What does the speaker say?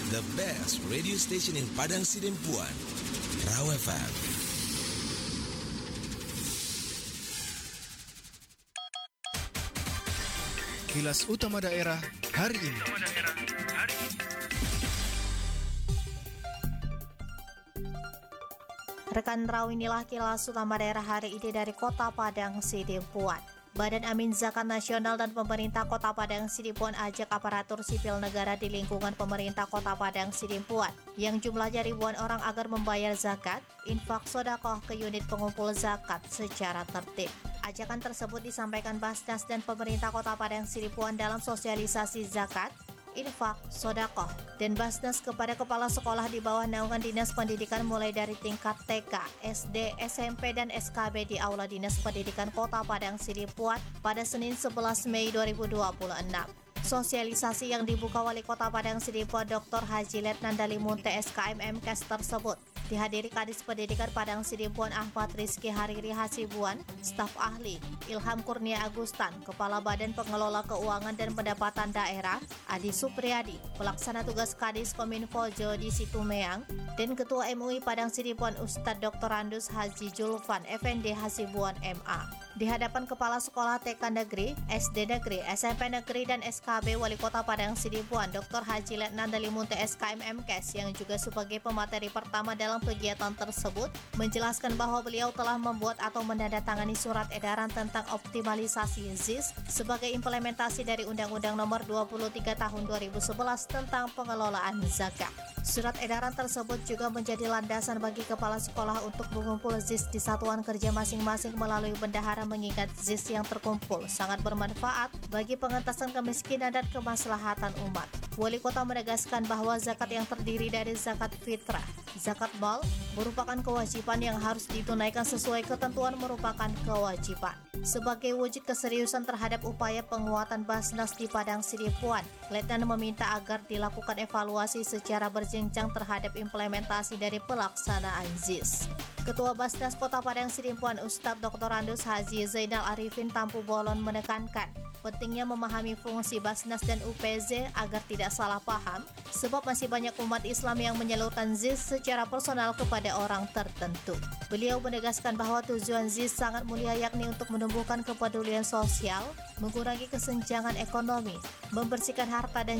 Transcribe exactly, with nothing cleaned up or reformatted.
the best radio station in Padang Sidempuan, Raw F M. Kilas Utama Daerah hari ini. Rekan Raw, inilah kilas utama daerah hari ini dari Kota Padang Sidempuan. Badan Amin Zakat Nasional dan pemerintah Kota Padang Sidempuan ajak aparatur sipil negara di lingkungan pemerintah Kota Padang Sidempuan yang jumlahnya ribuan orang agar membayar zakat, infak sodakoh ke unit pengumpul zakat secara tertib. Ajakan tersebut disampaikan Basnas dan pemerintah Kota Padang Sidempuan dalam sosialisasi zakat, infak, sodakoh, dan Basnas kepada kepala sekolah di bawah naungan Dinas Pendidikan mulai dari tingkat T K, S D, S M P, dan S K B di Aula Dinas Pendidikan Kota Padang Sidempuan pada Senin sebelas Mei dua ribu dua puluh enam. Sosialisasi yang dibuka Wali Kota Padang Sidempuan Doktor Haji Letnan Dalimunte S K M M Kes tersebut dihadiri Kadis Pendidikan Padang Sidempuan Ahmad Rizky Hariri Hasibuan, staf ahli Ilham Kurnia Agustan, Kepala Badan Pengelola Keuangan dan Pendapatan Daerah Adi Supriyadi, Pelaksana Tugas Kadis Kominfo Jodi Situmeang, dan Ketua M U I Padang Sidempuan Ustadz Doktor Andus Haji Julfan Effendi Hasibuan M A. Di hadapan Kepala Sekolah T K Negeri, S D Negeri, S M P Negeri, dan S K B Wali Kota Padang Sidempuan Doktor Haji Letnan Dalimunte S K M M Kes yang juga sebagai pemateri pertama dalam kegiatan tersebut menjelaskan bahwa beliau telah membuat atau menandatangani surat edaran tentang optimalisasi Z I S sebagai implementasi dari Undang-Undang Nomor dua puluh tiga Tahun dua ribu sebelas tentang pengelolaan zakat. Surat edaran tersebut juga menjadi landasan bagi kepala sekolah untuk mengumpul Z I S di satuan kerja masing-masing melalui bendahara, mengingat Z I S yang terkumpul sangat bermanfaat bagi pengentasan kemiskinan dan kemaslahatan umat. Wali Kota menegaskan bahwa zakat yang terdiri dari zakat fitrah, zakat mal merupakan kewajiban yang harus ditunaikan sesuai ketentuan merupakan kewajiban. Sebagai wujud keseriusan terhadap upaya penguatan Basnas di Padang Sidempuan, Letnan meminta agar dilakukan evaluasi secara berjenjang terhadap implementasi dari pelaksanaan Z I S. Ketua Basnas Kota Padang Sidempuan Ustadz Doktor Andus Haji Zainal Arifin Tampu Bolon menekankan pentingnya memahami fungsi Basnas dan U P Z agar tidak salah paham, sebab masih banyak umat Islam yang menyalurkan Z I S secara personal kepada orang tertentu. Beliau menegaskan bahwa tujuan Z I S sangat mulia, yakni untuk menumbuhkan kepedulian sosial, mengurangi kesenjangan ekonomi, membersihkan harta dan